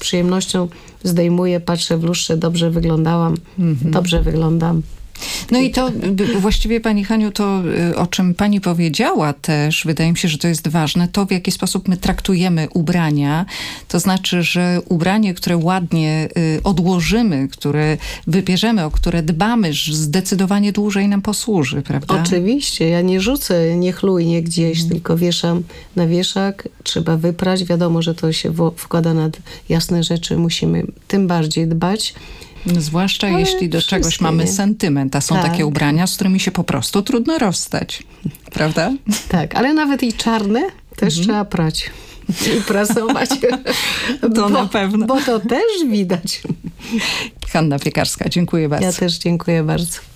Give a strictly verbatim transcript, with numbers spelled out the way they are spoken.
przyjemnością zdejmuję, patrzę w lustrze, dobrze wyglądałam, mhm. dobrze wyglądam. No i to właściwie, pani Haniu, to o czym pani powiedziała też, wydaje mi się, że to jest ważne, to w jaki sposób my traktujemy ubrania. To znaczy, że ubranie, które ładnie odłożymy, które wybierzemy, o które dbamy, zdecydowanie dłużej nam posłuży, prawda? Oczywiście. Ja nie rzucę niechlujnie gdzieś, mm. tylko wieszam na wieszak. Trzeba wyprać. Wiadomo, że to się wkłada nad jasne rzeczy. Musimy tym bardziej dbać. Zwłaszcza ale jeśli do czegoś mamy sentyment, a są tak. takie ubrania, z którymi się po prostu trudno rozstać. Prawda? Tak, ale nawet i czarne też mhm. trzeba prać i prasować. To bo, na pewno. Bo to też widać. Hanna Piekarska, dziękuję bardzo. Ja też dziękuję bardzo.